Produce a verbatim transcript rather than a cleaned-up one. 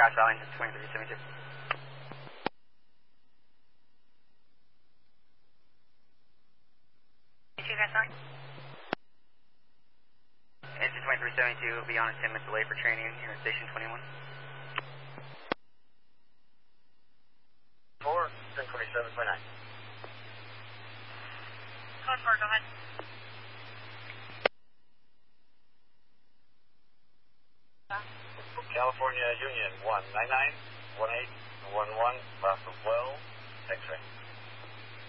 Grass Valley, twenty-three seventy-two. Grass Valley? Engine twenty-three seventy-two will be on a ten minute delay for training here at Station twenty-one. four, ten twenty-seven point nine. Code four, go ahead. California Union one nine nine one eight one one, Boston twelve, X-ray.